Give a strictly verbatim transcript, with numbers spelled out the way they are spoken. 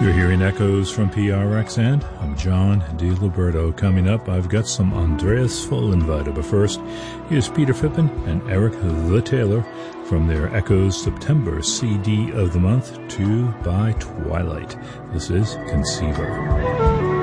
You're hearing echoes from P R X, and I'm John DiLiberto. Coming up, I've got some Andreas Vollenweider, but first, here's Peter Phippen and Eric the Taylor from their Echoes September C D of the Month, Two by Twilight. This is Conceiver.